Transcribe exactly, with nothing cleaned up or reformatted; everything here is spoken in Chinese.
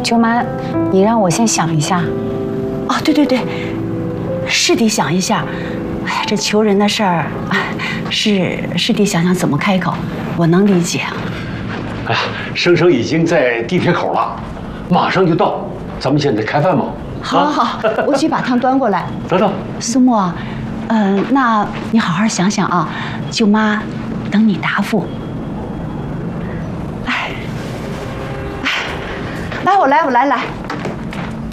舅妈，你让我先想一下。 哦，对对对，是得想一下。哎呀，这求人的事儿，哎，是是得想想怎么开口。我能理解。 哎呀，生生已经在地铁口了，马上就到，咱们现在开饭吧。 好，好，好，我去把汤端过来。 等等， 苏沫，嗯、呃，那你好好想想啊，舅妈等你答复。哎，哎，来，我来，我来，来，